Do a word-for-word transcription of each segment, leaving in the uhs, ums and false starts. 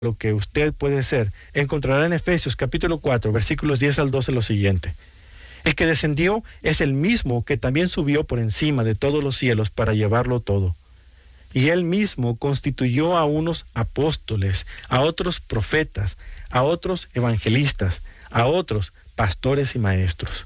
lo que usted puede ser, encontrará en Efesios capítulo cuatro, versículos diez al doce lo siguiente. El que descendió es el mismo que también subió por encima de todos los cielos para llevarlo todo. Y él mismo constituyó a unos apóstoles, a otros profetas, a otros evangelistas, a otros pastores y maestros.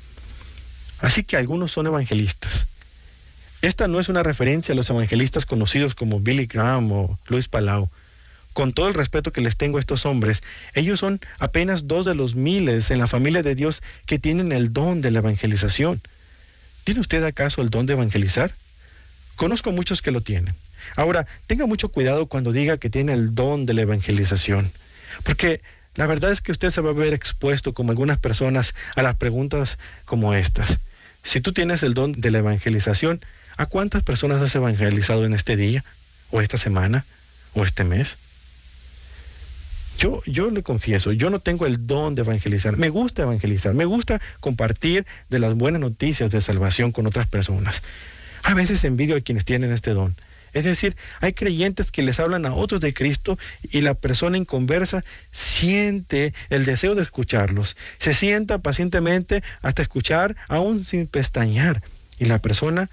Así que algunos son evangelistas. Esta no es una referencia a los evangelistas conocidos como Billy Graham o Luis Palau. Con todo el respeto que les tengo a estos hombres, ellos son apenas dos de los miles en la familia de Dios que tienen el don de la evangelización. ¿Tiene usted acaso el don de evangelizar? Conozco muchos que lo tienen. Ahora, tenga mucho cuidado cuando diga que tiene el don de la evangelización, porque la verdad es que usted se va a ver expuesto, como algunas personas, a las preguntas como estas. Si tú tienes el don de la evangelización, ¿a cuántas personas has evangelizado en este día, o esta semana, o este mes? Yo, yo le confieso, yo no tengo el don de evangelizar. Me gusta evangelizar, me gusta compartir de las buenas noticias de salvación con otras personas. A veces envidio a quienes tienen este don. Es decir, hay creyentes que les hablan a otros de Cristo y la persona inconversa siente el deseo de escucharlos. Se sienta pacientemente hasta escuchar, aún sin pestañear. Y la persona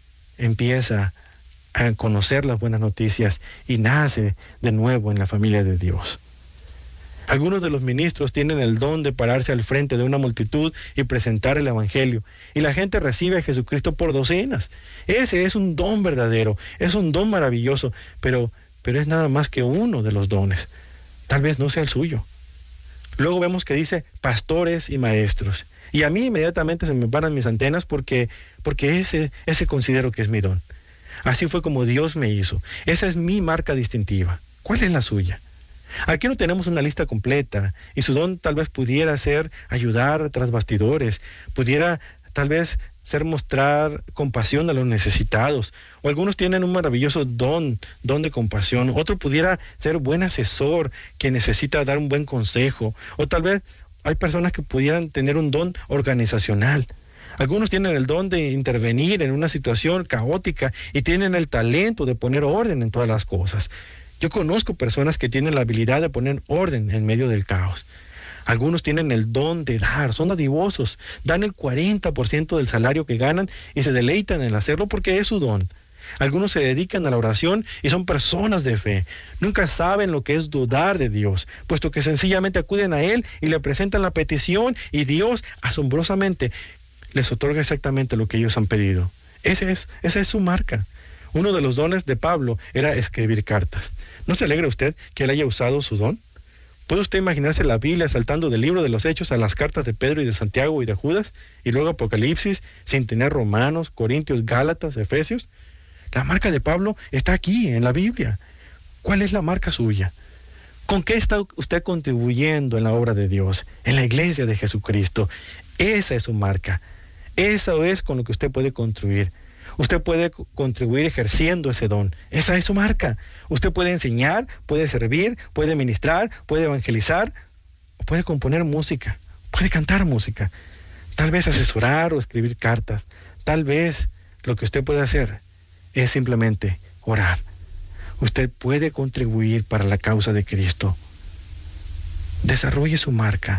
empieza a conocer las buenas noticias y nace de nuevo en la familia de Dios. Algunos de los ministros tienen el don de pararse al frente de una multitud y presentar el evangelio, y la gente recibe a Jesucristo por docenas. Ese es un don verdadero, es un don maravilloso, pero, pero es nada más que uno de los dones. Tal vez no sea el suyo. Luego vemos que dice pastores y maestros, y a mí inmediatamente se me paran mis antenas porque, porque ese, ese considero que es mi don. Así fue como Dios me hizo. Esa es mi marca distintiva. ¿Cuál es la suya? Aquí no tenemos una lista completa, y su don tal vez pudiera ser ayudar tras bastidores, pudiera tal vez ser mostrar compasión a los necesitados, o algunos tienen un maravilloso don, don de compasión, otro pudiera ser buen asesor que necesita dar un buen consejo, o tal vez hay personas que pudieran tener un don organizacional. Algunos tienen el don de intervenir en una situación caótica y tienen el talento de poner orden en todas las cosas. Yo conozco personas que tienen la habilidad de poner orden en medio del caos. Algunos tienen el don de dar, son dadivosos, dan el cuarenta por ciento del salario que ganan y se deleitan en hacerlo porque es su don. Algunos se dedican a la oración y son personas de fe. Nunca saben lo que es dudar de Dios, puesto que sencillamente acuden a Él y le presentan la petición y Dios, asombrosamente, les otorga exactamente lo que ellos han pedido. Ese es, esa es su marca. Uno de los dones de Pablo era escribir cartas. ¿No se alegra usted que él haya usado su don? ¿Puede usted imaginarse la Biblia saltando del libro de los Hechos a las cartas de Pedro y de Santiago y de Judas, y luego Apocalipsis, sin tener Romanos, Corintios, Gálatas, Efesios? La marca de Pablo está aquí, en la Biblia. ¿Cuál es la marca suya? ¿Con qué está usted contribuyendo en la obra de Dios, en la iglesia de Jesucristo? Esa es su marca. Eso es con lo que usted puede contribuir. Usted puede contribuir ejerciendo ese don. Esa es su marca. Usted puede enseñar, puede servir, puede ministrar, puede evangelizar, o puede componer música, puede cantar música, tal vez asesorar o escribir cartas. Tal vez lo que usted puede hacer es simplemente orar. Usted puede contribuir para la causa de Cristo. Desarrolle su marca.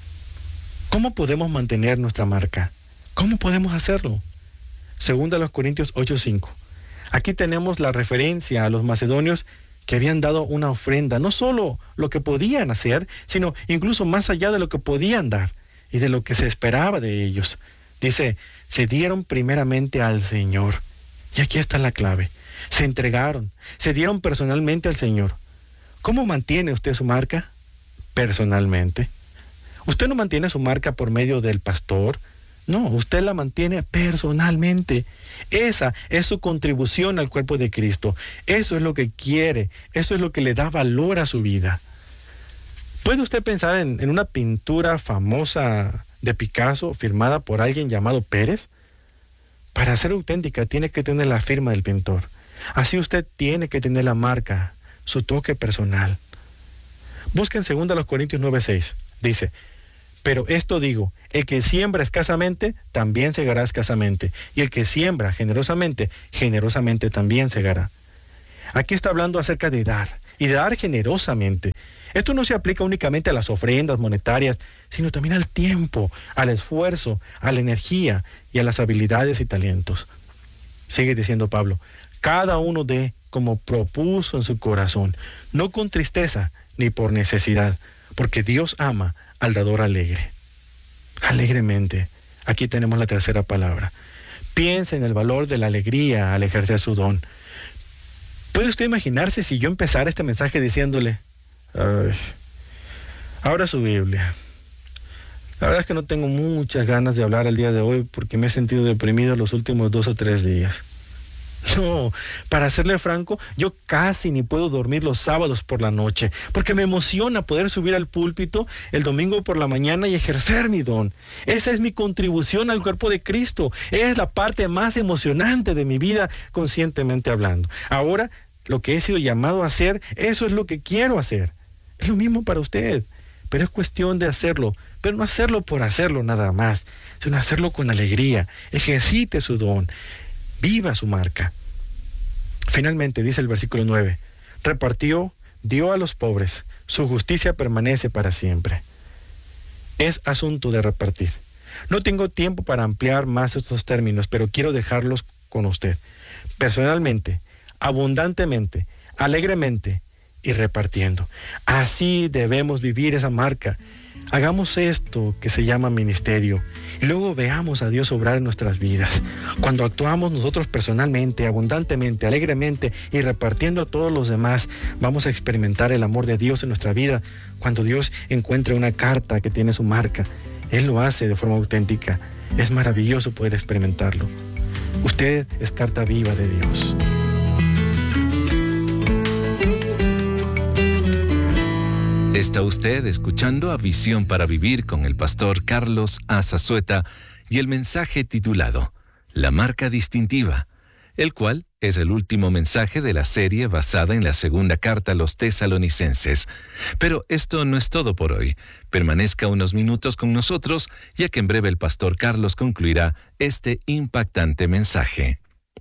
¿Cómo podemos mantener nuestra marca? ¿Cómo podemos hacerlo? Segunda a los Corintios ocho cinco. Aquí tenemos la referencia a los macedonios que habían dado una ofrenda, no solo lo que podían hacer, sino incluso más allá de lo que podían dar y de lo que se esperaba de ellos. Dice, se dieron primeramente al Señor. Y aquí está la clave. Se entregaron, se dieron personalmente al Señor. ¿Cómo mantiene usted su marca? Personalmente. Usted no mantiene su marca por medio del pastor. No, usted la mantiene personalmente. Esa es su contribución al cuerpo de Cristo. Eso es lo que quiere. Eso es lo que le da valor a su vida. ¿Puede usted pensar en, en una pintura famosa de Picasso firmada por alguien llamado Pérez? Para ser auténtica tiene que tener la firma del pintor. Así usted tiene que tener la marca, su toque personal. Busquen segunda los Corintios nueve seis. Dice, pero esto digo, el que siembra escasamente, también segará escasamente. Y el que siembra generosamente, generosamente también segará. Aquí está hablando acerca de dar. y de dar generosamente. Esto no se aplica únicamente a las ofrendas monetarias, sino también al tiempo, al esfuerzo, a la energía y a las habilidades y talentos. Sigue diciendo Pablo, cada uno dé como propuso en su corazón, no con tristeza ni por necesidad, porque Dios ama al dador alegre. Alegremente. Aquí tenemos la tercera palabra. Piensa en el valor de la alegría al ejercer su don. ¿Puede usted imaginarse si yo empezara este mensaje diciéndole, ay, abra su Biblia? La verdad es que no tengo muchas ganas de hablar el día de hoy porque me he sentido deprimido los últimos dos o tres días. No, para serle franco, yo casi ni puedo dormir los sábados por la noche, porque me emociona poder subir al púlpito el domingo por la mañana y ejercer mi don. Esa es mi contribución al cuerpo de Cristo. Es la parte más emocionante de mi vida, conscientemente hablando. Ahora, lo que he sido llamado a hacer, eso es lo que quiero hacer. Es lo mismo para usted, pero es cuestión de hacerlo, pero no hacerlo por hacerlo nada más, sino hacerlo con alegría. Ejercite su don. Viva su marca. Finalmente, dice el versículo nueve, repartió, dio a los pobres, su justicia permanece para siempre. Es asunto de repartir. No tengo tiempo para ampliar más estos términos, pero quiero dejarlos con usted. Personalmente, abundantemente, alegremente y repartiendo. Así debemos vivir esa marca. Hagamos esto que se llama ministerio y luego veamos a Dios obrar en nuestras vidas. Cuando actuamos nosotros personalmente, abundantemente, alegremente y repartiendo a todos los demás, vamos a experimentar el amor de Dios en nuestra vida. Cuando Dios encuentre una carta que tiene su marca, Él lo hace de forma auténtica. Es maravilloso poder experimentarlo. Usted es carta viva de Dios. Está usted escuchando a Visión para Vivir con el pastor Carlos Azazueta y el mensaje titulado La marca distintiva, el cual es el último mensaje de la serie basada en la segunda carta a los tesalonicenses. Pero esto no es todo por hoy. Permanezca unos minutos con nosotros, ya que en breve el pastor Carlos concluirá este impactante mensaje.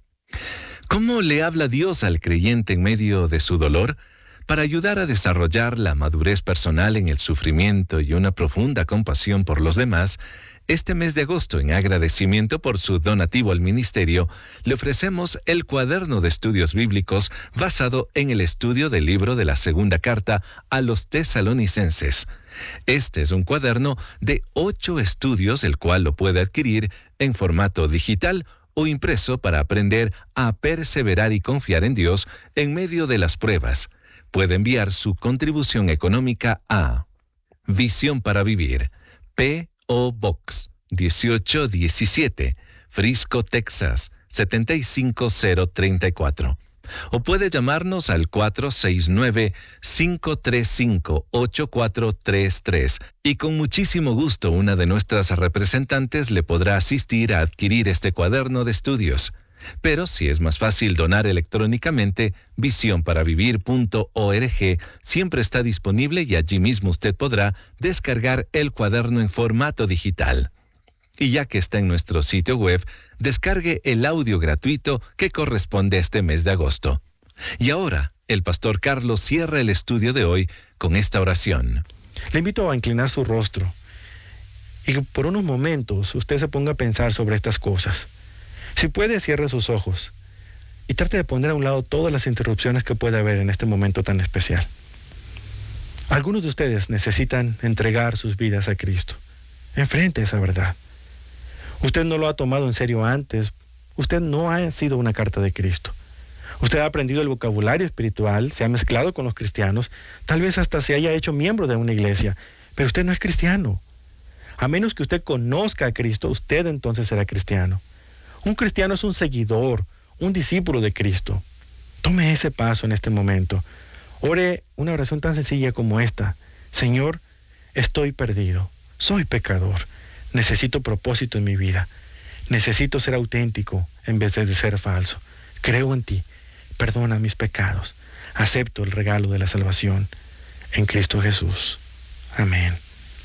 ¿Cómo le habla Dios al creyente en medio de su dolor? Para ayudar a desarrollar la madurez personal en el sufrimiento y una profunda compasión por los demás, este mes de agosto, en agradecimiento por su donativo al ministerio, le ofrecemos el cuaderno de estudios bíblicos basado en el estudio del libro de la segunda carta a los tesalonicenses. Este es un cuaderno de ocho estudios, el cual lo puede adquirir en formato digital o impreso para aprender a perseverar y confiar en Dios en medio de las pruebas. Puede enviar su contribución económica a Visión para Vivir, P O Box dieciocho diecisiete, Frisco, Texas, setenta y cinco cero treinta y cuatro. O puede llamarnos al cuatro seis nueve, cinco tres cinco, ocho cuatro tres tres y con muchísimo gusto una de nuestras representantes le podrá asistir a adquirir este cuaderno de estudios. Pero si es más fácil donar electrónicamente, visión para vivir punto org siempre está disponible y allí mismo usted podrá descargar el cuaderno en formato digital. Y ya que está en nuestro sitio web, descargue el audio gratuito que corresponde a este mes de agosto. Y ahora, el pastor Carlos cierra el estudio de hoy con esta oración. Le invito a inclinar su rostro y que por unos momentos usted se ponga a pensar sobre estas cosas. Si puede, cierre sus ojos y trate de poner a un lado todas las interrupciones que puede haber en este momento tan especial. Algunos de ustedes necesitan entregar sus vidas a Cristo. Enfrente esa verdad. Usted no lo ha tomado en serio antes. Usted no ha sido una carta de Cristo. Usted ha aprendido el vocabulario espiritual, se ha mezclado con los cristianos, tal vez hasta se haya hecho miembro de una iglesia, pero usted no es cristiano. A menos que usted conozca a Cristo, usted entonces será cristiano. Un cristiano es un seguidor, un discípulo de Cristo. Tome ese paso en este momento. Ore una oración tan sencilla como esta. Señor, estoy perdido, soy pecador, necesito propósito en mi vida, necesito ser auténtico en vez de ser falso. Creo en ti, perdona mis pecados, acepto el regalo de la salvación en Cristo Jesús. Amén.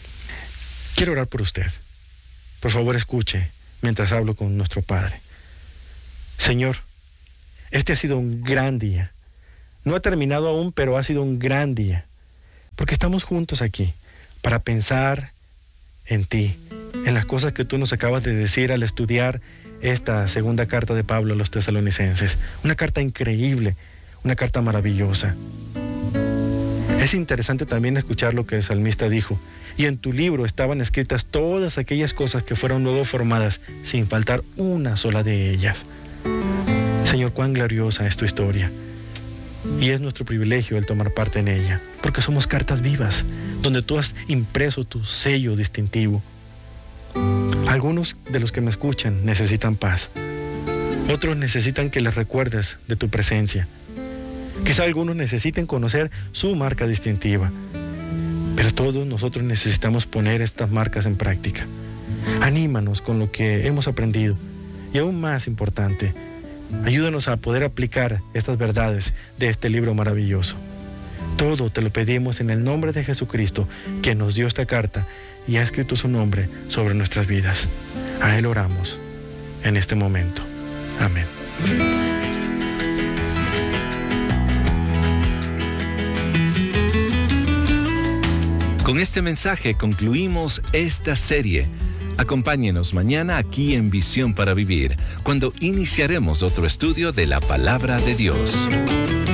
Quiero orar por usted. Por favor, escuche mientras hablo con nuestro Padre. Señor, este ha sido un gran día. No ha terminado aún, pero ha sido un gran día, porque estamos juntos aquí para pensar en ti, en las cosas que tú nos acabas de decir al estudiar esta segunda carta de Pablo a los tesalonicenses. Una carta increíble, una carta maravillosa. Es interesante también escuchar lo que el salmista dijo: y en tu libro estaban escritas todas aquellas cosas que fueron luego formadas, sin faltar una sola de ellas. Señor, cuán gloriosa es tu historia. Y es nuestro privilegio el tomar parte en ella, porque somos cartas vivas, donde tú has impreso tu sello distintivo. Algunos de los que me escuchan necesitan paz. Otros necesitan que les recuerdes de tu presencia. Quizá algunos necesiten conocer su marca distintiva. Pero todos nosotros necesitamos poner estas marcas en práctica. Anímanos con lo que hemos aprendido. Y aún más importante, ayúdanos a poder aplicar estas verdades de este libro maravilloso. Todo te lo pedimos en el nombre de Jesucristo, que nos dio esta carta y ha escrito su nombre sobre nuestras vidas. A Él oramos en este momento. Amén. Con este mensaje concluimos esta serie. Acompáñenos mañana aquí en Visión para Vivir, cuando iniciaremos otro estudio de la Palabra de Dios.